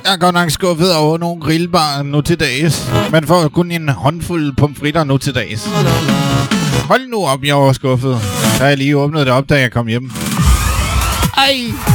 Jeg er godt nok skuffet over nogle grillbarer nu til dags. Man får kun en håndfuld pomfritter nu til dags. Hold nu op, jeg var skuffet. Så har jeg lige åbnet det op, da jeg kom hjem. Ej!